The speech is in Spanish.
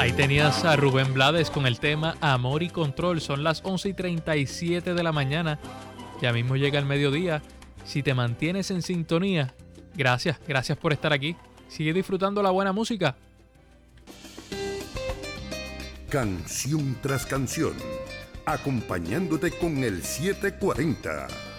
Ahí tenías a Rubén Blades con el tema Amor y Control. Son las 11:37 de la mañana. Ya mismo llega el mediodía. Si te mantienes en sintonía, gracias por estar aquí. Sigue disfrutando la buena música. Canción tras canción, acompañándote con el 740.